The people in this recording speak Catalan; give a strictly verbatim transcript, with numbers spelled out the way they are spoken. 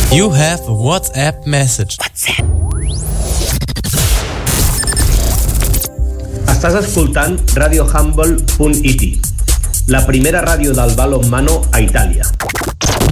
You have a WhatsApp message. WhatsApp. Estàs escoltant radio handball punt it, la primera ràdio del balonmano a Itàlia.